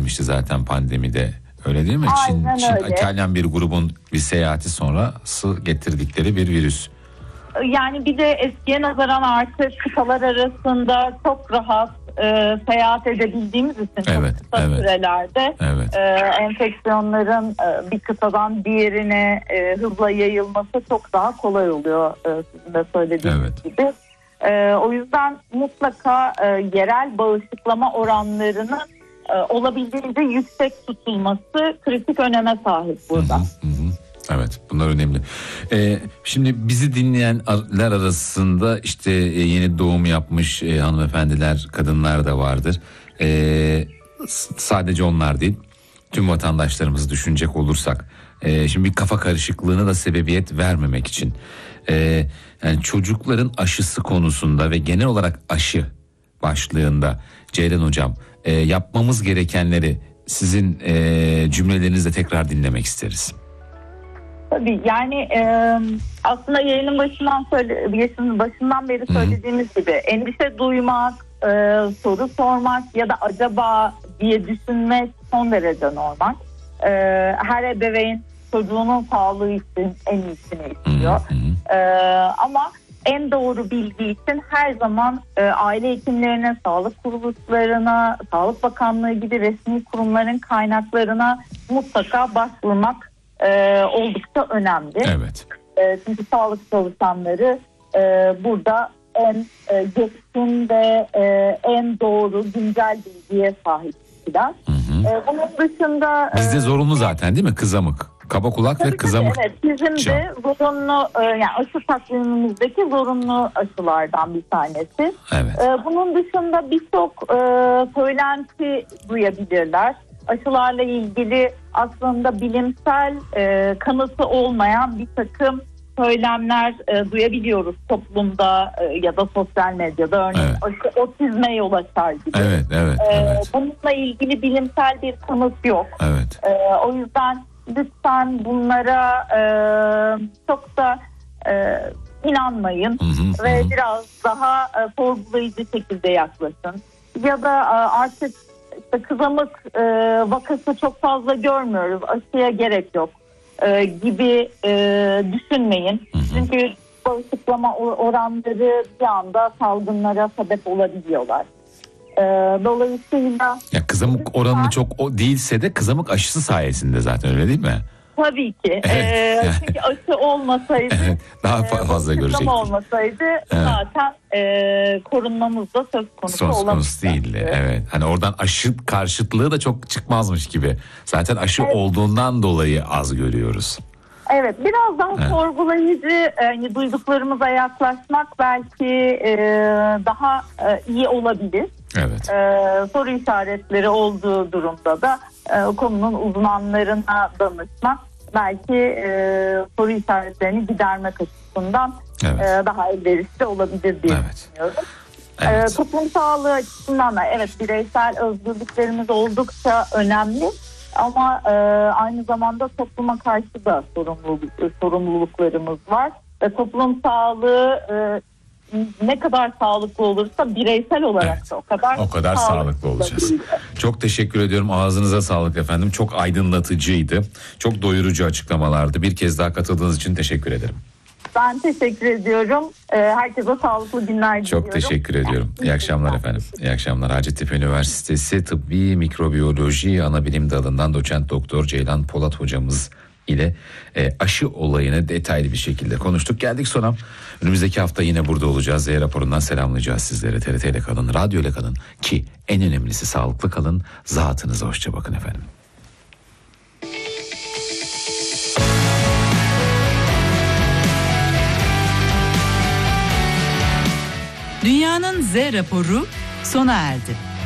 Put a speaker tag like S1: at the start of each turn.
S1: gelmişti zaten pandemide. Öyle değil mi?
S2: Aynen öyle.
S1: İtalyan bir grubun bir seyahati sonrası getirdikleri bir virüs.
S2: Yani bir de eskiye nazaran artık kıtalar arasında çok rahat seyahat edebildiğimiz için
S1: evet,
S2: çok kısa sürelerde enfeksiyonların bir kıtadan diğerine hızla yayılması çok daha kolay oluyor, sizin de söylediğiniz gibi. O yüzden mutlaka yerel bağışıklama oranlarının olabildiğince yüksek tutulması kritik öneme sahip burada.
S1: Evet, bunlar önemli. Şimdi bizi dinleyenler arasında işte yeni doğum yapmış hanımefendiler, kadınlar da vardır. Sadece onlar değil, tüm vatandaşlarımızı düşünecek olursak, şimdi bir kafa karışıklığına da sebebiyet vermemek için, yani çocukların aşısı konusunda ve genel olarak aşı başlığında Ceylan Hocam, yapmamız gerekenleri sizin cümlelerinizle tekrar dinlemek isteriz.
S2: Tabii yani aslında yayının başından beri söylediğimiz gibi endişe duymak, soru sormak ya da acaba diye düşünmek son derece normal. Her ebeveyn çocuğunun sağlığı için en iyisini istiyor. Ama en doğru bilgi için her zaman aile hekimlerine, sağlık kuruluşlarına, Sağlık Bakanlığı gibi resmi kurumların kaynaklarına mutlaka başvurmak oldukça önemli.
S1: Evet.
S2: Çünkü sağlık çalışanları burada en geçkin ve en doğru güncel bilgiye sahipler. Bunun dışında
S1: bizde zorunlu zaten değil mi kızamık? Kaba kulak ve kızamık.
S2: Evet, bizim de zorunlu, yani aşı takvimimizdeki zorunlu aşılardan bir tanesi.
S1: Evet.
S2: Bunun dışında birçok söylenti duyabilirler. Aşılarla ilgili aslında bilimsel kanıtı olmayan bir takım söylemler duyabiliyoruz toplumda ya da sosyal medyada. Örneğin aşı otizme yol açar gibi.
S1: Evet.
S2: Bununla ilgili bilimsel bir kanıt yok.
S1: Evet.
S2: O yüzden lütfen bunlara çok da inanmayın ve biraz daha sorgulayıcı şekilde yaklaşın. Ya da artık işte kızamık vakası çok fazla görmüyoruz, aşıya gerek yok gibi düşünmeyin. Çünkü bağışıklama oranları bir anda salgınlara sebep olabiliyorlar. Dolayısıyla
S1: kızamık oranı çok değilse de kızamık aşısı sayesinde zaten, öyle değil mi?
S2: Tabii ki. Çünkü aşı olmasaydı,
S1: daha fazla görecektik.
S2: Olmasaydı zaten korunmamız da söz konusu
S1: değildi. Evet. Hani oradan aşı karşıtlığı da çok çıkmazmış gibi. Zaten aşı olduğundan dolayı az görüyoruz.
S2: Evet, biraz daha sorgulayıcı, duyduklarımıza yaklaşmak belki daha iyi olabilir.
S1: Evet.
S2: Soru işaretleri olduğu durumda da konunun uzmanlarına danışmak belki soru işaretlerini gidermek açısından daha elverişli olabilir diye düşünüyorum. Evet. Toplum sağlığı açısından da bireysel özgürlüklerimiz oldukça önemli. Ama aynı zamanda topluma karşı da sorumluluklarımız var. Ve toplum sağlığı ne kadar sağlıklı olursa bireysel olarak da o kadar
S1: sağlıklı olacağız. Çok teşekkür ediyorum. Ağzınıza sağlık efendim. Çok aydınlatıcıydı. Çok doyurucu açıklamalardı. Bir kez daha katıldığınız için teşekkür ederim.
S2: Ben teşekkür ediyorum. Herkese sağlıklı günler diliyorum.
S1: Çok teşekkür ediyorum. İyi akşamlar efendim. İyi akşamlar. Hacettepe Üniversitesi Tıbbi Mikrobiyoloji Anabilim Dalı'ndan doçent doktor Ceylan Polat hocamız ile aşı olayını detaylı bir şekilde konuştuk. Geldik sona. Önümüzdeki hafta yine burada olacağız. Z raporundan selamlayacağız sizlere. TRT ile kalın, radyo ile kalın ki en önemlisi sağlıklı kalın. Zatınıza hoşça bakın efendim.
S3: Dünyanın Z raporu sona erdi.